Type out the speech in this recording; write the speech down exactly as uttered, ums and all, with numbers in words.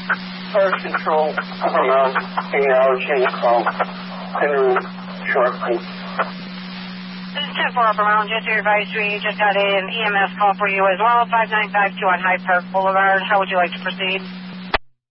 Fire control, um, acknowledging call. Clear shortly. This is ten four Upper Mountain, just your advisory. Just got an E M S call for you as well, five nine five two on Hyde Park Boulevard. How would you like to proceed?